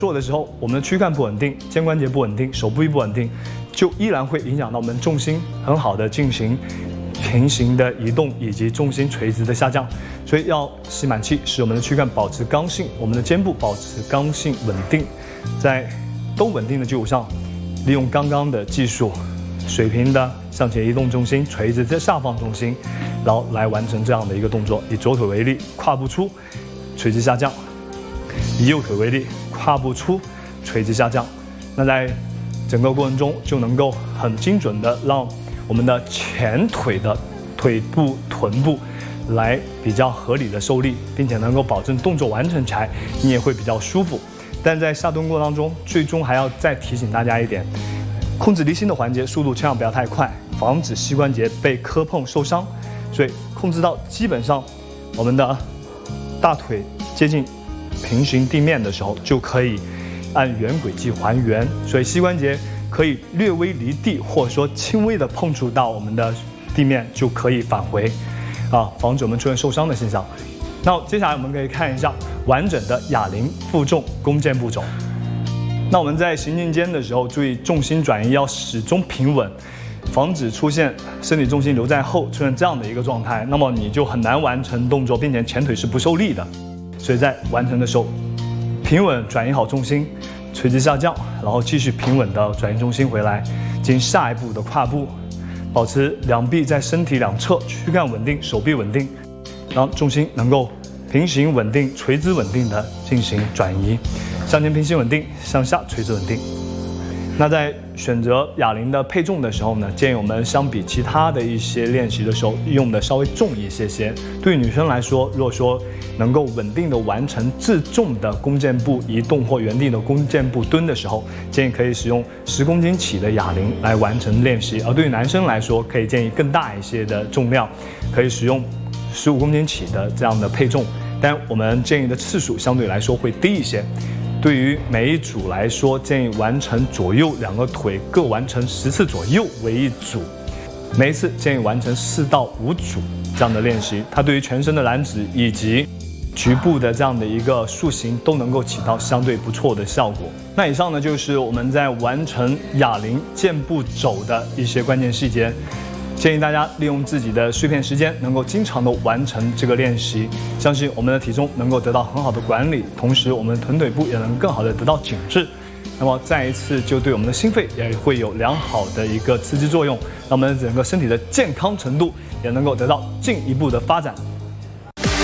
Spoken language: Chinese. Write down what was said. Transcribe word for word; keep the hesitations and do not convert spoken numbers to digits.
做的时候，我们的躯干不稳定，肩关节不稳定，手部不稳定，就依然会影响到我们重心很好的进行平行的移动以及重心垂直的下降。所以要吸满气，使我们的躯干保持刚性，我们的肩部保持刚性稳定，在都稳定的基础上，利用刚刚的技术，水平的向前移动重心，垂直的下放重心，然后来完成这样的一个动作。以左腿为例，胯部出，垂直下降；以右腿为例，胯部出，垂直下降。那在整个过程中就能够很精准的让我们的前腿的腿部、臀部来比较合理的受力，并且能够保证动作完成起来你也会比较舒服。但在下蹲过程当中，最终还要再提醒大家一点，控制离心的环节速度千万不要太快，防止膝关节被磕碰受伤。所以控制到基本上我们的大腿接近平行地面的时候，就可以按原轨迹还原。所以膝关节可以略微离地，或者说轻微的碰触到我们的地面，就可以返回，啊，防止我们出现受伤的现象。那接下来我们可以看一下完整的哑铃负重弓箭步骤。那我们在行进间的时候，注意重心转移要始终平稳，防止出现身体重心留在后，出现这样的一个状态，那么你就很难完成动作，并且前腿是不受力的。所以在完成的时候，平稳转移好重心，垂直下降，然后继续平稳的转移重心回来，进行下一步的跨步，保持两臂在身体两侧，躯干稳定，手臂稳定，让重心能够平行稳定、垂直稳定的进行转移，向前平行稳定，向下垂直稳定。那在选择哑铃的配重的时候呢，建议我们相比其他的一些练习的时候，用的稍微重一些些。对于女生来说，如果说能够稳定的完成自重的弓箭步移动或原地的弓箭步蹲的时候，建议可以使用十公斤起的哑铃来完成练习。而对于男生来说，可以建议更大一些的重量，可以使用十五公斤起的这样的配重，但我们建议的次数相对来说会低一些。对于每一组来说，建议完成左右两个腿各完成十次左右为一组，每一次建议完成四到五组这样的练习，它对于全身的燃脂以及局部的这样的一个塑形都能够起到相对不错的效果。那以上呢就是我们在完成哑铃箭步走的一些关键细节。建议大家利用自己的碎片时间，能够经常的完成这个练习，相信我们的体重能够得到很好的管理，同时我们的臀腿部也能更好的得到紧致。那么再一次就对我们的心肺也会有良好的一个刺激作用，让我们整个身体的健康程度也能够得到进一步的发展。